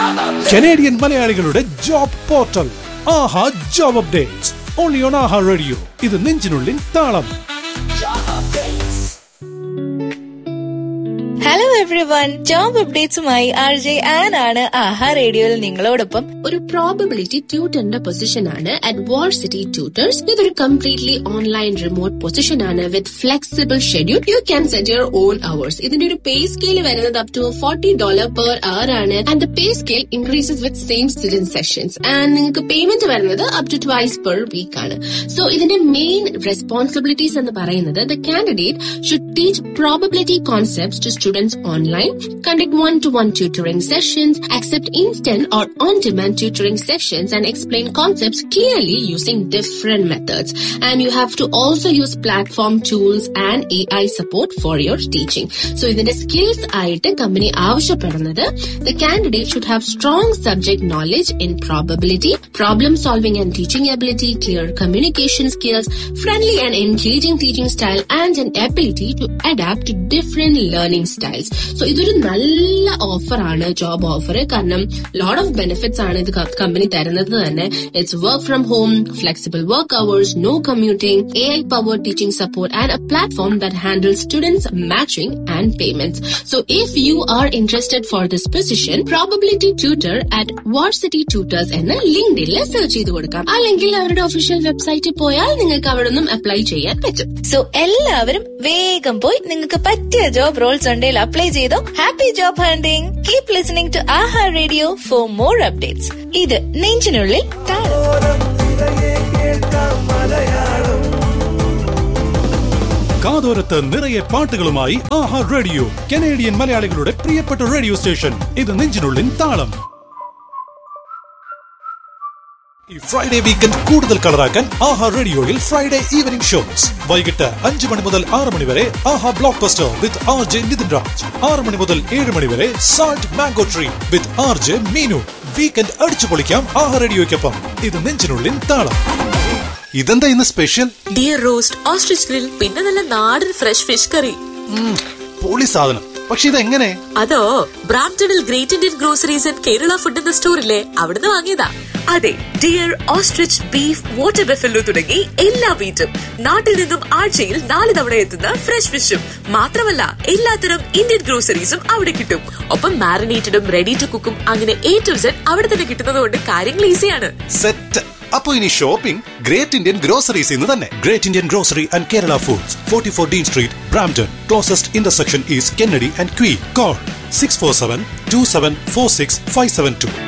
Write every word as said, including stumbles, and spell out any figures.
Canadian മലയാളികളുടെ job portal Aaha job updates only on Aaha radio. ഇത് നെഞ്ചിനുള്ളിൽ താളം. Hello everyone, job അപ്ഡേറ്റ്സുമായി R J an ആണ് ആഹാ റേഡിയോയിൽ നിങ്ങളോടൊപ്പം. ഒരു പ്രോബബിലിറ്റി ട്യൂട്ടറിന്റെ പൊസിഷൻ ആണ് അറ്റ് വാർസിറ്റി ട്യൂട്ടേഴ്സ്. ഇതൊരു കംപ്ലീറ്റ്ലി ഓൺലൈൻ റിമോട്ട് പൊസിഷൻ ആണ് വിത്ത് flexible schedule. You can set your own hours. ഇതിന്റെ ഒരു പേ സ്കെയിൽ വരുന്നത് up to forty dollar per hour ആണ്. And the pay scale increases with same student sessions. And നിങ്ങൾക്ക് payment വരുന്നത് up to twice per week ആണ്. So ഇതിന്റെ main responsibilities എന്ന് പറയുന്നത് the candidate should teach probability concepts to students online, conduct one-to-one tutoring sessions, accept instant or on-demand tutoring sessions, and explain concepts clearly using different methods. And you have to also use platform tools and A I support for your teaching. So ഇതിന്റെ skills ആയിട്ട് company ആവശ്യപ്പെടുന്നത് the candidate should have strong subject knowledge in probability, problem solving and teaching ability, clear communication skills, friendly and engaging teaching style, and an ability to adapt to different learning styles. So ഇതൊരു നല്ല offer ആണ്, job offer. കാരണം lot of benefits ആണ് ഇത് company തരുന്നത് തന്നെ. It's work from home, flexible work hours, no commuting, A I power teaching support and A platform that handles students matching and payments. So if you are interested for this position, probability tutor at വാർസിറ്റി tutors എന്ന് ലിങ്ക്ഡിനിൽ search ചെയ്ത് കൊടുക്കാം. അല്ലെങ്കിൽ അവരുടെ official വെബ്സൈറ്റിൽ പോയാൽ നിങ്ങൾക്ക് അവിടെ നിന്നും അപ്ലൈ ചെയ്യാൻ പറ്റും. സോ എല്ലാവരും വേഗം പോയി നിങ്ങൾക്ക് പറ്റിയ ജോബ് റോൾസ് ഉണ്ടെങ്കിൽ അപ്ലൈ ചെയ്തോ. Happy job hunting. Keep listening to Aaha radio for more updates. ഇത് നെഞ്ചിനുള്ളിൽ താളം. കാതോരത്ത് നിറയെ പാട്ടുകളുമായി ആഹാ റേഡിയോ, കനേഡിയൻ മലയാളികളുടെ പ്രിയപ്പെട്ട റേഡിയോ സ്റ്റേഷൻ. ഇത് നെഞ്ചിനുള്ളിൽ താളം. ഈ ഫ്രൈഡേ വീക്കെൻഡ് കൂടുതൽ കളറാക്കാൻ ആഹാ റേഡിയോയിൽ ഫ്രൈഡേ ഈവനിംഗ് ഷോസ് വൈകിട്ട് അഞ്ചു മണി മുതൽ ആറ് മണി വരെ ആഹാ block buster with R J Nitin Raj. ആറ് മണി മുതൽ ഏഴ് മണി വരെ salt mango tree with R J Meenu. Weekend അടിച്ചു പൊളിക്കാം ആഹാ റേഡിയോയ്ക്കൊപ്പം. ഇത് നെഞ്ചിനുള്ളിൽ താളം. ഇതെന്താ ഇന്ന് special? Dear roast, ostrich grill, പിന്നെ നല്ല നാടൻ ഫ്രഷ് ഫിഷ് കറി. പൊളി സാധനം. പക്ഷെ ഇതെങ്ങനെ? അതോ ബ്രാംപ്ടണിൽ great Indian groceries and Kerala food എന്ന സ്റ്റോറില്ലേ, അവിടുന്ന് വാങ്ങിയതാ. അതെ, dear, ostrich, beef, water buffalo തുടങ്ങി എല്ലാ മീറ്റും നാട്ടിൽ നിന്നും ആഴ്ചയിൽ നാല് തവണ എത്തുന്ന ഫ്രഷ് ഫിഷും മാത്രമല്ല എല്ലാത്തരം ഇന്ത്യൻ ഗ്രോസറീസും അവിടെ കിട്ടും. ഒപ്പം മാരിനേറ്റഡും റെഡി ടു കുക്കും അങ്ങനെ എ ടു സെഡ് അവിടെ തന്നെ കിട്ടുന്നത് കൊണ്ട് കാര്യങ്ങൾ ഈസിയാണ്. സെറ്റ്. അപ്പൊ ഇനി ഷോപ്പിംഗ് ഗ്രേറ്റ് ഇന്ത്യൻ ഗ്രോസറീസ് ഇന്ന് തന്നെ. Great Indian grocery and Kerala foods, forty-four Dean street, Brampton. Closest intersection is Kennedy and Queen. Call six four seven to seven four six five seven to.